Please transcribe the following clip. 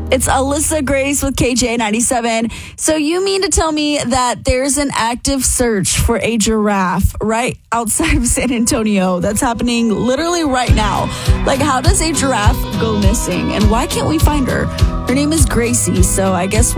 It's Alyssa Grace with KJ97. So you mean to tell me that there's an active search for a giraffe right outside of San Antonio that's happening literally right now? Like, how does a giraffe go missing? And why can't we find her? Her name is Gracie, so I guess